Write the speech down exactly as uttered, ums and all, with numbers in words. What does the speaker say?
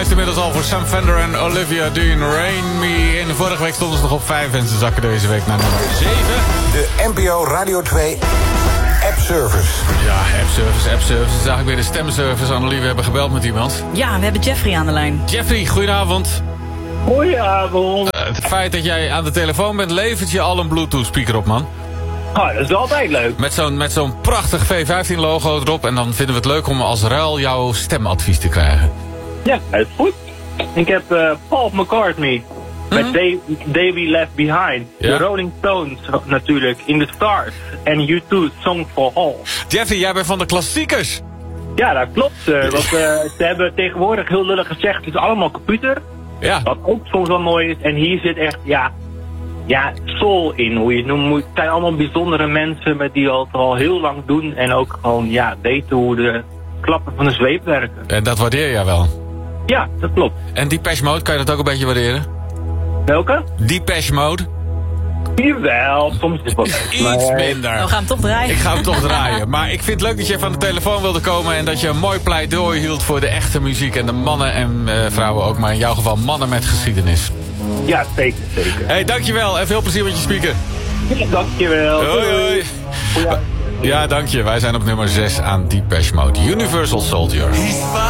lijst inmiddels al voor Sam Fender en Olivia Dean. Rain Me. In de vorige week stonden ze nog op vijf en ze zakken deze week naar nummer zeven. De N P O Radio twee App Service. Ja, App Service, App Service. Het is eigenlijk weer de stemservice. Annelie, we hebben gebeld met iemand. Ja, we hebben Jeffrey aan de lijn. Jeffrey, goedenavond. Goedenavond. Uh, het feit dat jij aan de telefoon bent, levert je al een Bluetooth speaker op, man. Oh, dat is altijd leuk. Met zo'n met zo'n prachtig V vijftien logo erop. En dan vinden we het leuk om als ruil jouw stemadvies te krijgen. Ja, dat is goed. Ik heb uh, Paul McCartney met Mhm. Day, Day We Left Behind. Ja. De Rolling Stones natuurlijk, In the Stars. En U twee, Song for All. Jeffrey, jij bent van de klassiekers. Ja, dat klopt. Uh, want uh, ze hebben tegenwoordig heel lullig gezegd, het is allemaal computer. Ja. Wat ook soms wel mooi is. En hier zit echt, ja, ja, soul in, hoe je het noemt. Het zijn allemaal bijzondere mensen met die al, al heel lang doen. En ook gewoon, ja, weten hoe de klappen van de zweep werken. En dat waardeer jij wel. Ja, dat klopt. En Depeche Mode, kan je dat ook een beetje waarderen? Welke? Depeche Mode? Jawel, soms is het wel leuk. Iets maar, We minder. gaan hem toch draaien. Ik ga hem toch draaien. Maar ik vind het leuk dat je van de telefoon wilde komen... en dat je een mooi pleidooi hield voor de echte muziek... en de mannen en uh, vrouwen ook, maar in jouw geval mannen met geschiedenis. Ja, zeker, zeker. Hé, hey, dankjewel en veel plezier met je speaker. Ja, dankjewel. Hoi, hoi. Ja. Ja, dank je. Wij zijn op nummer zes aan Depeche Mode. Universal Soldier.